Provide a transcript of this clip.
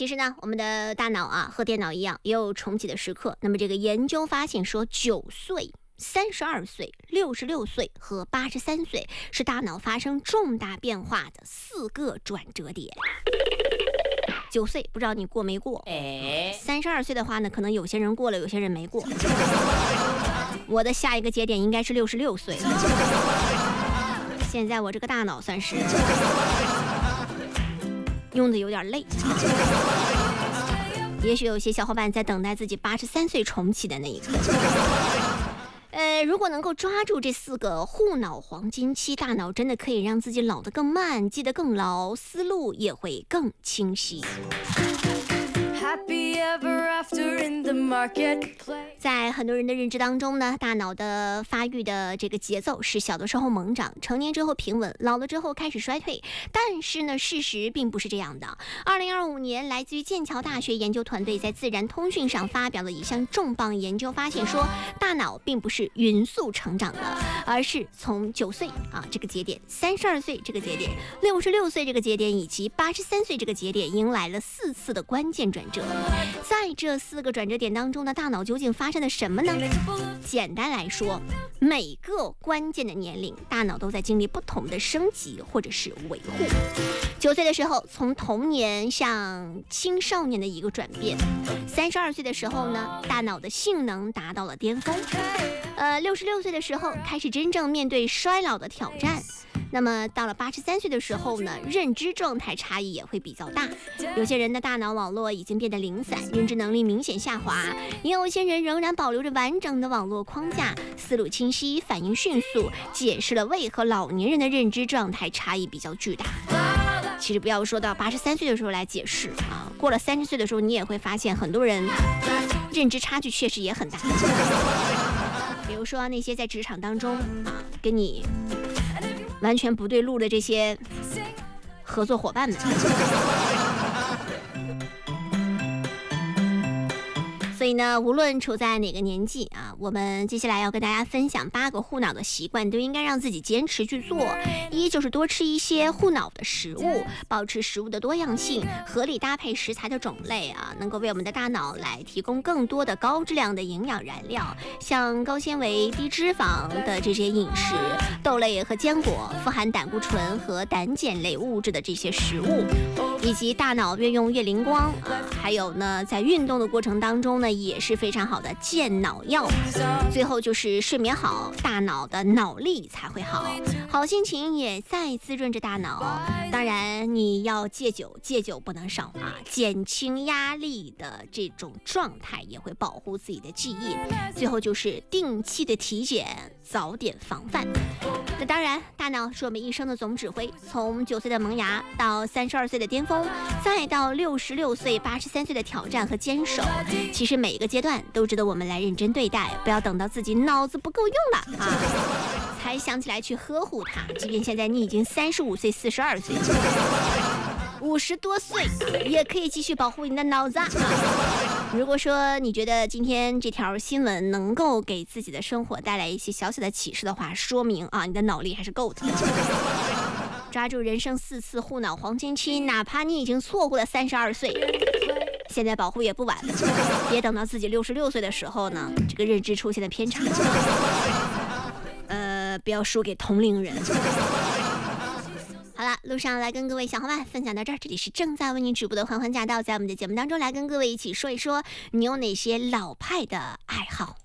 其实呢，我们的大脑啊和电脑一样，也有重启的时刻。那么这个研究发现说，9岁、32岁、66岁和83岁是大脑发生重大变化的4个转折点。9岁不知道你过没过，32岁的话呢，可能有些人过了，有些人没过。我的下一个节点应该是66岁。现在我这个大脑算是用的有点累。也许有些小伙伴在等待自己83岁重启的那一刻。如果能够抓住这4个护脑黄金期，大脑真的可以让自己老得更慢，记得更牢，思路也会更清晰。在很多人的认知当中呢，大脑的发育的这个节奏是小的时候猛长，成年之后平稳，老了之后开始衰退。但是呢，事实并不是这样的。2025年，来自于剑桥大学研究团队在《自然通讯》上发表了一项重磅研究，发现说，大脑并不是匀速成长的，而是从9岁这个节点、32岁这个节点、66岁这个节点以及83岁这个节点迎来了4次的关键转折。在这4个转折点当中呢，大脑究竟发生了什么呢？简单来说，每个关键的年龄，大脑都在经历不同的升级或者是维护。9岁的时候，从童年向青少年的一个转变；32岁的时候呢，大脑的性能达到了巅峰；66岁的时候，开始真正面对衰老的挑战。那么到了83岁的时候呢，认知状态差异也会比较大。有些人的大脑网络已经变得零散，认知能力明显下滑；也有一些人仍然保留着完整的网络框架，思路清晰，反应迅速，解释了为何老年人的认知状态差异比较巨大。其实不要说到83岁的时候来解释过了30岁的时候，你也会发现很多人认知差距确实也很大。比如说那些在职场当中跟你完全不对路的这些合作伙伴们。所以呢，无论处在哪个年纪我们接下来要跟大家分享8个护脑的习惯，都应该让自己坚持去做。一就是多吃一些护脑的食物，保持食物的多样性，合理搭配食材的种类能够为我们的大脑来提供更多的高质量的营养燃料。像高纤维、低脂肪的这些饮食，豆类和坚果，富含胆固醇和胆碱类物质的这些食物，以及大脑越用越灵光还有呢，在运动的过程当中呢，也是非常好的健脑药。最后就是睡眠好，大脑的脑力才会好，好心情也在滋润着大脑。当然你要戒酒，戒酒不能少减轻压力的这种状态，也会保护自己的记忆。最后就是定期的体检，早点防范。那当然，大脑是我们一生的总指挥，从9岁的萌芽到32岁的巅峰，再到66岁、83岁的挑战和坚守。其实每一个阶段都值得我们来认真对待，不要等到自己脑子不够用了才想起来去呵护它。即便现在你已经35岁、42岁、50多岁，也可以继续保护你的脑子如果说你觉得今天这条新闻能够给自己的生活带来一些小小的启示的话，说明你的脑力还是够的。抓住人生4次护脑黄金期，哪怕你已经错过了32岁，现在保护也不晚。别等到自己66岁的时候呢，这个认知出现了偏差。不要输给同龄人。好了，路上来跟各位小伙伴分享到这儿，这里是正在为您直播的欢欢驾到，在我们的节目当中来跟各位一起说一说你有哪些老派的爱好。